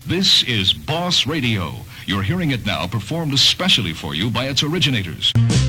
This is Boss Radio. You're hearing it now performed especially for you by its originators.